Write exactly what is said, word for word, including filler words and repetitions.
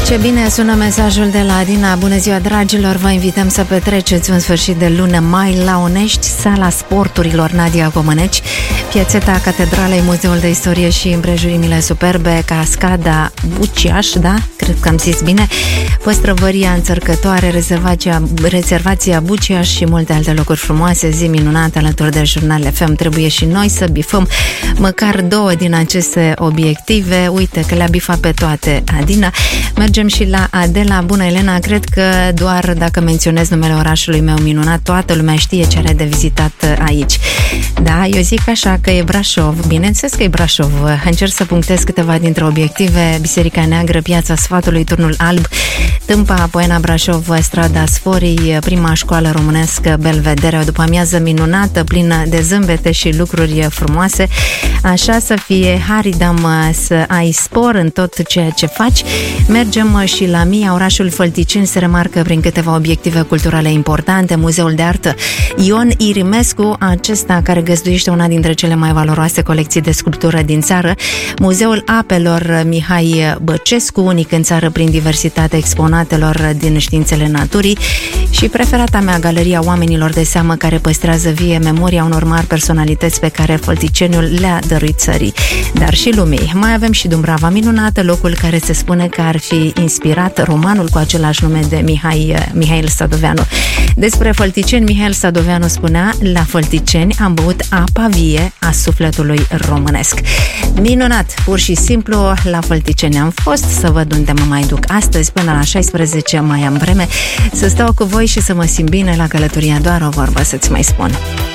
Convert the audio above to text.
Ce bine sună mesajul de la Adina. Bună ziua, dragilor! Vă invităm să petreceți un sfârșit de lună mai la Onești, Sala Sporturilor Nadia Comăneci, Piațeta Catedralei, Muzeul de Istorie și împrejurimile superbe, Cascada Buciaș, da? Cred că am zis bine, Păstrăvăria Înțărcătoare, rezervația, rezervația Buciaș și multe alte locuri frumoase, zi minunată alături de Jurnal F M. Trebuie și noi să bifăm măcar două din aceste obiective. Uite că le-a bifat pe toate Adina. Mergem și la Adela. Bună, Elena, cred că doar dacă menționez numele orașului meu minunat, toată lumea știe ce are de vizitat aici. Da, eu zic așa că e Brașov. Bineînțeles că e Brașov. Încerc să punctez câteva dintre obiective: Biserica Neagră, Piața Sfatului, Turnul Alb, Tâmpa, Poiana Brașov, Strada Sforii, prima școală românescă Belvedere, o după-amiază minunată, plină de zâmbete și lucruri frumoase. Așa să fie, Haridam, să ai spor în tot ceea ce faci. Mergem și la Mia. Orașul Fălticeni se remarcă prin câteva obiective culturale importante: Muzeul de Artă Ion Irimescu, acesta care găzduiește una dintre cele mai valoroase colecții de sculptură din țară, Muzeul Apelor Mihai Băcescu, unic în țară prin diversitatea exponatelor din științele naturii, și preferata mea, Galeria Oamenilor de Seamă, care păstrează vie memoria unor mari personalități pe care Fălticeniul le-a dăruit țării, dar și lumii. Mai avem și Dumbrava minunată, locul care se spune că ar fi inspirat romanul cu același nume de Mihai, Mihail Sadoveanu. Despre Fălticeni, Mihail Sadoveanu spunea: la Fălticeni am băut apa vie a sufletului românesc. Minunat, pur și simplu, la Fălticeni am fost. Să văd unde mă mai duc astăzi. Până la șaisprezece mai am vreme să stau cu voi și să mă simt bine la călătoria. Doar o vorbă să-ți mai spun.